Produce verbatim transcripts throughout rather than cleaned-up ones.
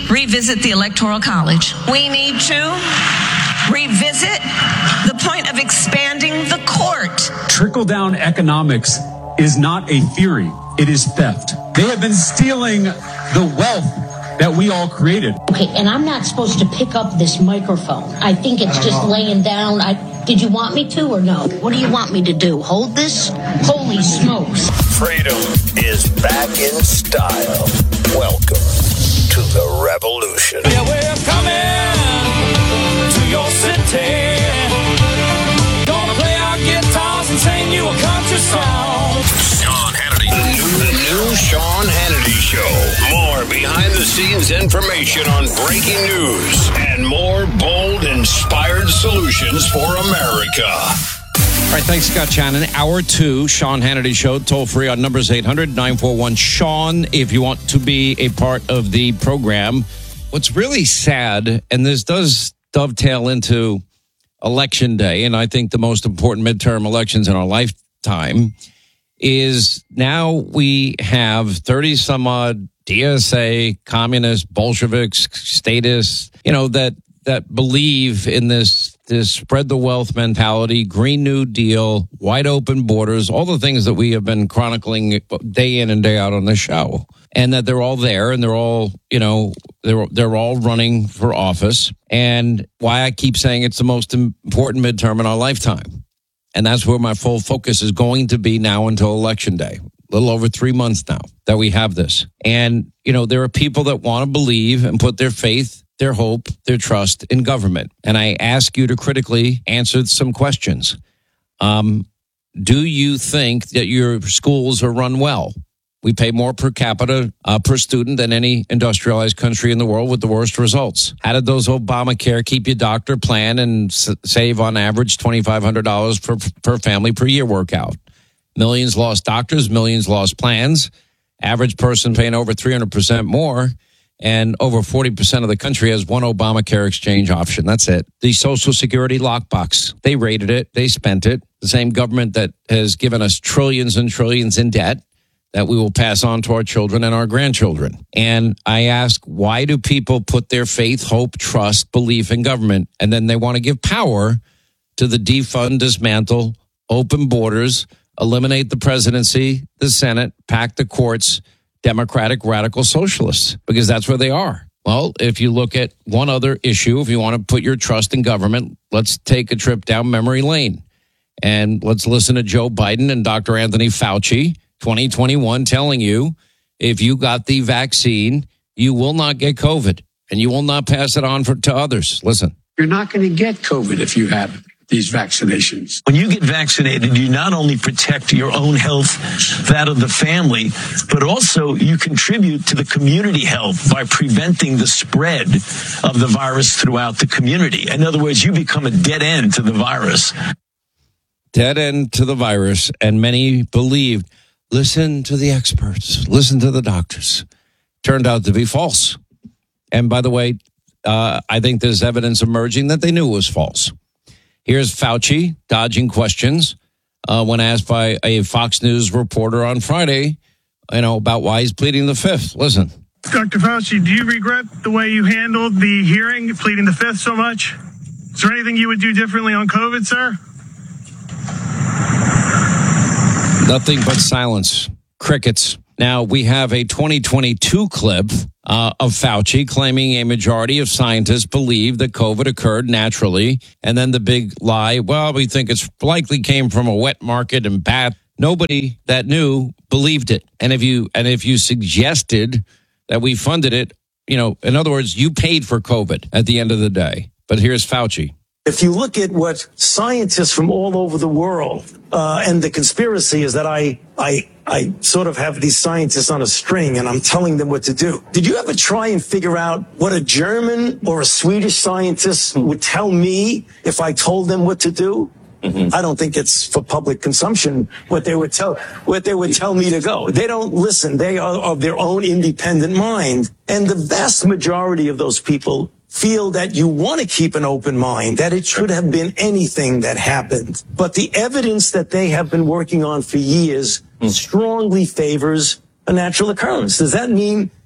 revisit the Electoral College. We need to revisit the point of expanding the court. Trickle-down economics is not a theory. It is theft. They have been stealing the wealth that we all created. Okay, and I'm not supposed to pick up this microphone. I think it's just laying down. I Did you want me to or no? What do you want me to do? Hold this? Holy smokes. Freedom is back in style. Welcome to the revolution. Yeah, we're coming to your city. Gonna play our guitars and sing you a country song. Sean Hannity. The new Sean Hannity Show. More behind-the-scenes information on breaking news and more bold, inspired solutions for America. All right, thanks, Scott Shannon. Hour two, Sean Hannity Show, toll free on numbers eight hundred, nine four one, Sean if you want to be a part of the program. What's really sad, and this does dovetail into Election Day, and I think the most important midterm elections in our lifetime, is now we have thirty some odd D S A, communists, Bolsheviks, statists, you know, that that believe in this this spread the wealth mentality, Green New Deal, wide open borders, all the things that we have been chronicling day in and day out on the show. And that they're all there and they're all, you know, they're they're all running for office. And why I keep saying it's the most important midterm in our lifetime. And that's where my full focus is going to be now until Election Day. A little over three months now that we have this. And, you know, there are people that want to believe and put their faith, their hope, their trust in government. And I ask you to critically answer some questions. Um, do you think that your schools are run well? We pay more per capita uh, per student than any industrialized country in the world with the worst results. How did those Obamacare keep your doctor plan and s- save on average two thousand five hundred dollars per, per family per year work out? Millions lost doctors, millions lost plans, average person paying over three hundred percent more, and over forty percent of the country has one Obamacare exchange option. That's it. The Social Security lockbox, they raided it, they spent it. The same government that has given us trillions and trillions in debt that we will pass on to our children and our grandchildren. And I ask, why do people put their faith, hope, trust, belief in government, and then they want to give power to the defund, dismantle, open borders, eliminate the presidency, the Senate, pack the courts, Democratic radical socialists, because that's where they are. Well, if you look at one other issue, if you want to put your trust in government, let's take a trip down memory lane. And let's listen to Joe Biden and Doctor Anthony Fauci, twenty twenty-one, telling you if you got the vaccine, you will not get COVID and you will not pass it on for, to others. Listen. You're not going to get COVID if you have these vaccinations. When you get vaccinated, you not only protect your own health, that of the family, but also you contribute to the community health by preventing the spread of the virus throughout the community. In other words, you become a dead end to the virus. Dead end to the virus. And many believed, listen to the experts, listen to the doctors. Turned out to be false. And by the way, uh, I think there's evidence emerging that they knew it was false. Here's Fauci dodging questions uh, when asked by a Fox News reporter on Friday, you know, about why he's pleading the fifth. Listen. Doctor Fauci, do you regret the way you handled the hearing, pleading the fifth so much? Is there anything you would do differently on COVID, sir? Nothing but silence. Crickets. Now, we have a twenty twenty-two clip uh, of Fauci claiming a majority of scientists believe that COVID occurred naturally. And then the big lie, well, we think it's likely came from a wet market and bat. Nobody that knew believed it. And if you and if you suggested that we funded it, you know, in other words, you paid for COVID at the end of the day. But here's Fauci. If you look at what scientists from all over the world, uh, and the conspiracy is that I, I, I sort of have these scientists on a string and I'm telling them what to do. Did you ever try and figure out what a German or a Swedish scientist would tell me if I told them what to do? Mm-hmm. I don't think it's for public consumption what they would tell what they would tell me to go. They don't listen. They are of their own independent mind. And the vast majority of those people feel that you want to keep an open mind, that it should have been anything that happened. But the evidence that they have been working on for years mm. strongly favors a natural occurrence. Does that mean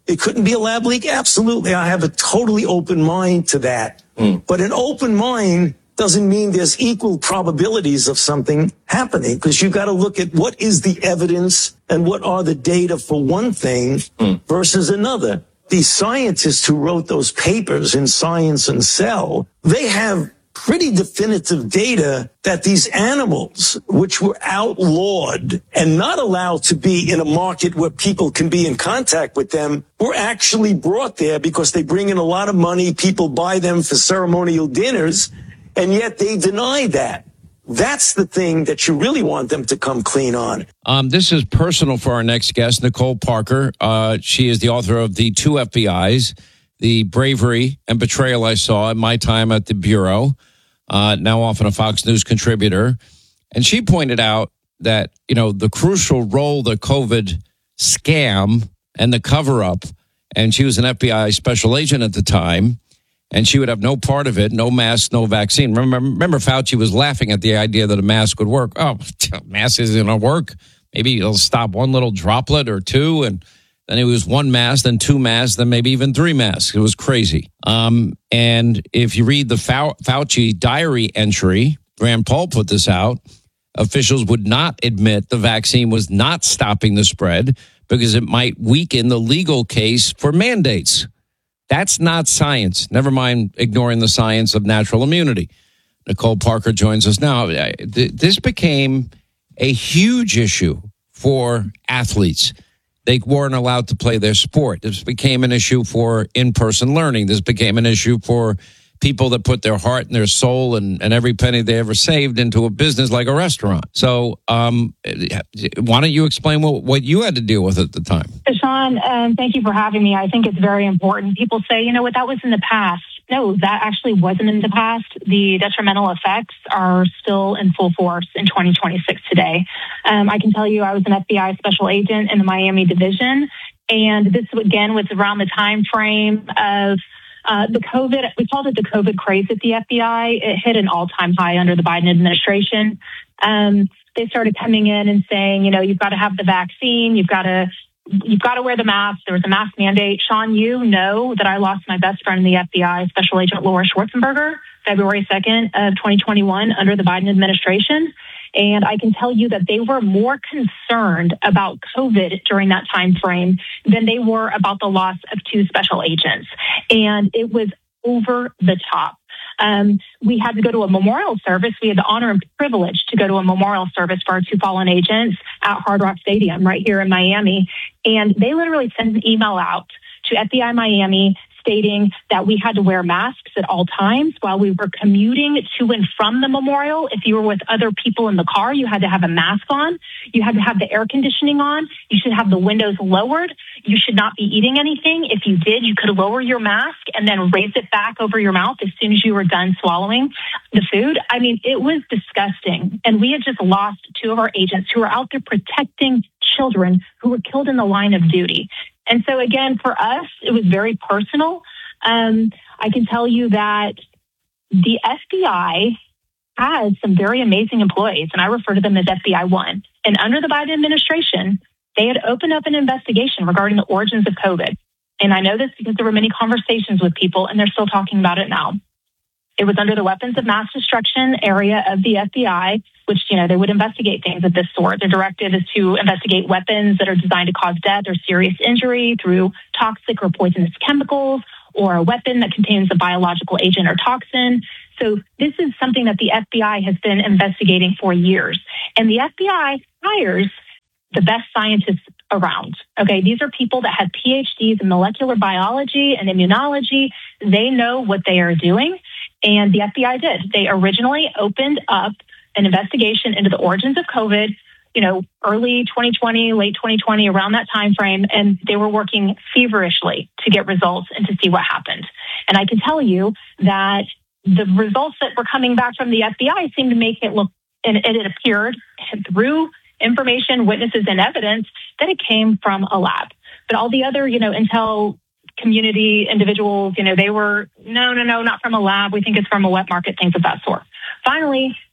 it couldn't be a lab leak? Absolutely. I have a totally open mind to that. Mm. But an open mind doesn't mean there's equal probabilities of something happening, because you got to look at what is the evidence and what are the data for one thing mm. versus another. These scientists who wrote those papers in Science and Cell, they have pretty definitive data that these animals, which were outlawed and not allowed to be in a market where people can be in contact with them, were actually brought there because they bring in a lot of money. People buy them for ceremonial dinners, and yet they deny that. That's the thing that you really want them to come clean on. Um, this is personal for our next guest, Nicole Parker. Uh, she is the author of The Two F B Is, The Bravery and Betrayal I Saw in My Time at the Bureau, uh, now often a Fox News contributor. And she pointed out that, you know, the crucial role the COVID scam and the cover-up, and she was an F B I special agent at the time, and she would have no part of it, no mask, no vaccine. Remember, remember Fauci was laughing at the idea that a mask would work. Oh, mask isn't going to work. Maybe it'll stop one little droplet or two, and then it was one mask, then two masks, then maybe even three masks. It was crazy. Um, and if you read the Fau- Fauci diary entry, Rand Paul put this out, officials would not admit the vaccine was not stopping the spread because it might weaken the legal case for mandates. That's not science. Never mind ignoring the science of natural immunity. Nicole Parker joins us now. This became a huge issue for athletes. They weren't allowed to play their sport. This became an issue for in-person learning. This became an issue for people that put their heart and their soul and, and every penny they ever saved into a business like a restaurant. So um, why don't you explain what, what you had to deal with at the time? Sean, um, thank you for having me. I think it's very important. People say, you know what, that was in the past. No, that actually wasn't in the past. The detrimental effects are still in full force in twenty twenty-six today. Um, I can tell you I was an F B I special agent in the Miami division, and this, again, was around the time frame of Uh, the COVID, we called it the COVID craze at the F B I. It hit an all-time high under the Biden administration. Um, they started coming in and saying, you know, you've got to have the vaccine. You've got to, you've got to wear the mask. There was a mask mandate. Sean, you know that I lost my best friend in the F B I, Special Agent Laura Schwarzenberger, February second of twenty twenty-one under the Biden administration. And I can tell you that they were more concerned about COVID during that time frame than they were about the loss of two special agents. And it was over the top. Um, we had to go to a memorial service. We had the honor and privilege to go to a memorial service for our two fallen agents at Hard Rock Stadium right here in Miami. And they literally sent an email out to F B I Miami stating that we had to wear masks at all times while we were commuting to and from the memorial. If you were with other people in the car, you had to have a mask on. You had to have the air conditioning on. You should have the windows lowered. You should not be eating anything. If you did, you could lower your mask and then raise it back over your mouth as soon as you were done swallowing the food. I mean, it was disgusting. And we had just lost two of our agents who were out there protecting children who were killed in the line of duty. And so, again, for us, it was very personal. Um, I can tell you that the F B I has some very amazing employees, and I refer to them as F B I one. And under the Biden administration, they had opened up an investigation regarding the origins of COVID. And I know this because there were many conversations with people, and they're still talking about it now. It was under the weapons of mass destruction area of the F B I, which, you know, they would investigate things of this sort. Their directive is to investigate weapons that are designed to cause death or serious injury through toxic or poisonous chemicals, or a weapon that contains a biological agent or toxin. So this is something that the F B I has been investigating for years. And the F B I hires the best scientists around. Okay, these are people that have P H Ds in molecular biology and immunology. They know what they are doing. And the F B I did. They originally opened up an investigation into the origins of COVID, you know, early twenty twenty, late twenty twenty, around that time frame, and they were working feverishly to get results and to see what happened. And I can tell you that the results that were coming back from the F B I seemed to make it look, and it appeared through information, witnesses, and evidence that it came from a lab. But all the other, you know, intel community individuals, you know, they were, no, no, no, not from a lab. We think it's from a wet market, things of that sort. Finally,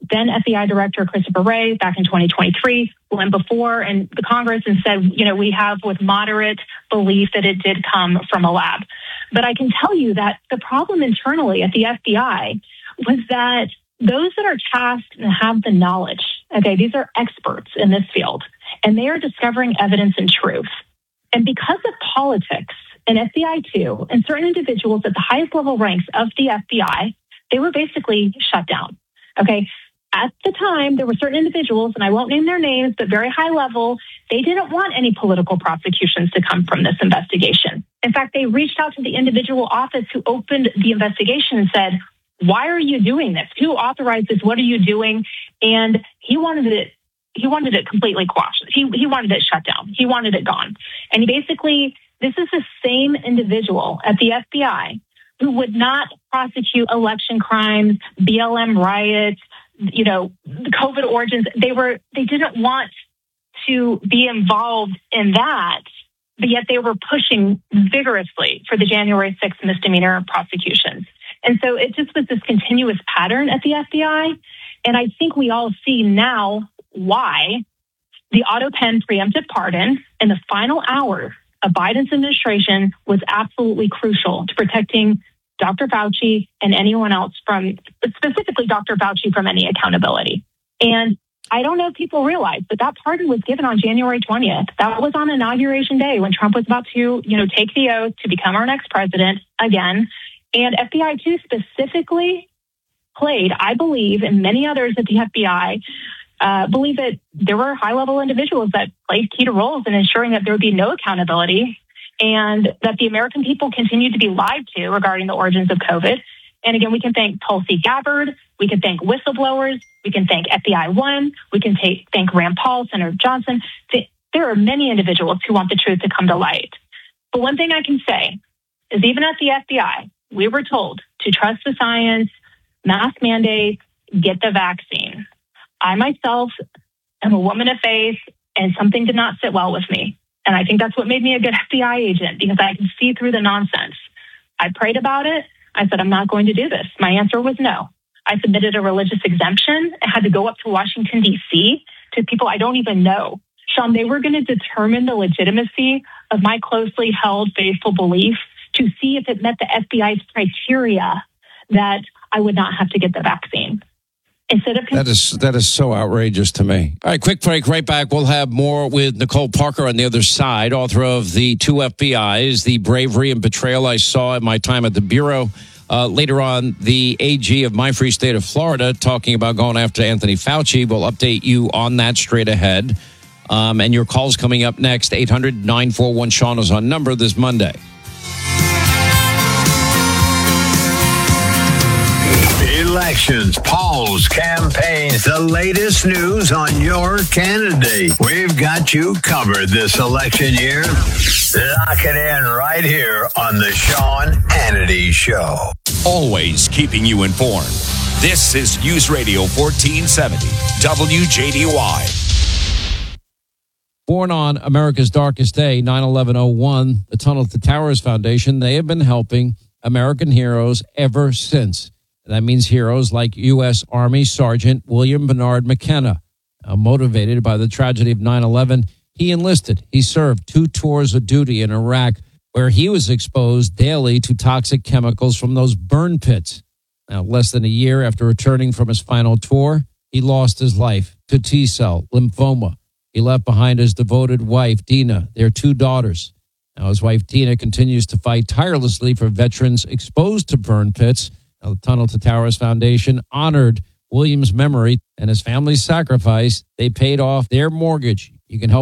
then F B I Director Christopher Wray back in twenty twenty-three went before and the Congress and said, you know, we have with moderate belief that it did come from a lab. But I can tell you that the problem internally at the F B I was that those that are tasked and have the knowledge, okay, these are experts in this field, and they are discovering evidence and truth. And because of politics and F B I too, and certain individuals at the highest level ranks of the F B I, they were basically shut down. Okay. At the time, there were certain individuals, and I won't name their names, but very high level, they didn't want any political prosecutions to come from this investigation. In fact, they reached out to the individual office who opened the investigation and said, why are you doing this? Who authorized this? What are you doing? And he wanted it, he wanted it completely quashed. He, he wanted it shut down. He wanted it gone. And basically, this is the same individual at the F B I who would not prosecute election crimes, B L M riots, you know, the COVID origins. They were, they didn't want to be involved in that, but yet they were pushing vigorously for the January sixth misdemeanor prosecutions. And so it just was this continuous pattern at the F B I. And I think we all see now why the auto pen preemptive pardon in the final hour of Biden's administration was absolutely crucial to protecting Doctor Fauci and anyone else from, specifically Doctor Fauci, from any accountability. And I don't know if people realize, but that pardon was given on January twentieth. That was on Inauguration Day when Trump was about to, you know, take the oath to become our next president again. And F B I too specifically played, I believe, and many others at the F B I uh, believe that there were high-level individuals that played key roles in ensuring that there would be no accountability and that the American people continued to be lied to regarding the origins of COVID. And again, we can thank Tulsi Gabbard, we can thank whistleblowers, we can thank F B I One, we can take, thank Rand Paul, Senator Johnson. There are many individuals who want the truth to come to light. But one thing I can say is even at the F B I, we were told to trust the science, mask mandates, get the vaccine. I myself am a woman of faith, and something did not sit well with me. And I think that's what made me a good F B I agent, because I can see through the nonsense. I prayed about it. I said, I'm not going to do this. My answer was no. I submitted a religious exemption. I had to go up to Washington, D C to people I don't even know. Sean, they were going to determine the legitimacy of my closely held faithful belief to see if it met the F B I's criteria that I would not have to get the vaccine. Instead of that is that is so outrageous to me. All right, quick break. Right back. We'll have more with Nicole Parker on the other side, author of The Two F B Is, The Bravery and Betrayal I Saw in My Time at the Bureau. Uh, later on, the A G of my free state of Florida talking about going after Anthony Fauci. We'll update you on that straight ahead. Um, and your calls coming up next. eight hundred nine four one Sean is on number this Monday. Elections, polls, campaigns, the latest news on your candidate. We've got you covered this election year. Lock it in right here on the Sean Hannity Show. Always keeping you informed. This is News Radio fourteen seventy, W J D Y. Born on America's darkest day, nine eleven oh one, the Tunnel to Towers Foundation, they have been helping American heroes ever since. That means heroes like U S. Army Sergeant William Bernard McKenna. Uh, motivated by the tragedy of nine eleven, he enlisted. He served two tours of duty in Iraq, where he was exposed daily to toxic chemicals from those burn pits. Now, less than a year after returning from his final tour, he lost his life to T-cell lymphoma. He left behind his devoted wife, Dina, their two daughters. Now, his wife, Dina, continues to fight tirelessly for veterans exposed to burn pits. Now, the Tunnel to Towers Foundation honored William's memory and his family's sacrifice. They paid off their mortgage. You can help